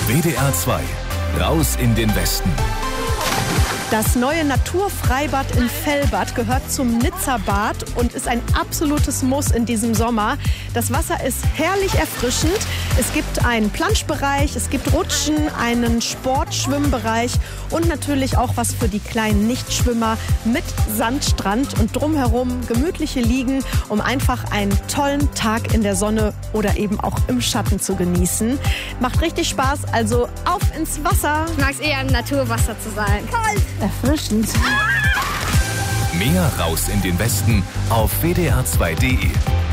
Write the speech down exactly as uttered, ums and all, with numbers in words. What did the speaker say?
W D R zwei. Raus in den Westen. Das neue Naturfreibad in Fellbad gehört zum Nizza-Bad und ist ein absolutes Muss in diesem Sommer. Das Wasser ist herrlich erfrischend. Es gibt einen Planschbereich, es gibt Rutschen, einen Sportschwimmbereich und natürlich auch was für die kleinen Nichtschwimmer mit Sandstrand und drumherum gemütliche Liegen, um einfach einen tollen Tag in der Sonne oder eben auch im Schatten zu genießen. Macht richtig Spaß, also auf ins Wasser. Ich mag es eher im Naturwasser zu sein. Kalt, erfrischend. Mehr Raus in den Westen auf W D R zwei Punkt D E.